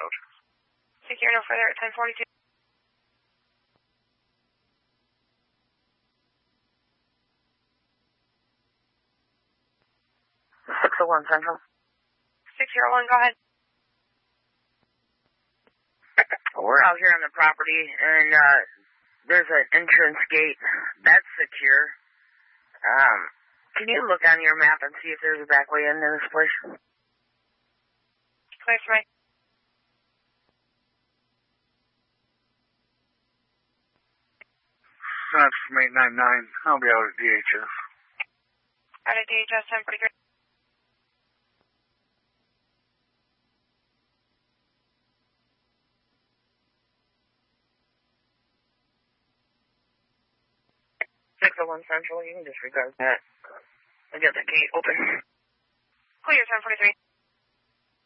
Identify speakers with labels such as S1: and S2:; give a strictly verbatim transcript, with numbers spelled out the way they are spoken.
S1: Secure no further at ten forty-two.
S2: six oh one Central.
S1: six oh one, go ahead.
S2: We're out here on the property, and uh, there's an entrance gate. That's secure. Um, can you look on your map and see if there's a back way into this place?
S1: Clear for me.
S3: That's from eight nine nine. I'll be out at D H S.
S1: Out at D H S, ten forty-three.
S2: six oh one Central, you can disregard that. I got the gate open.
S1: Clear, ten forty-three.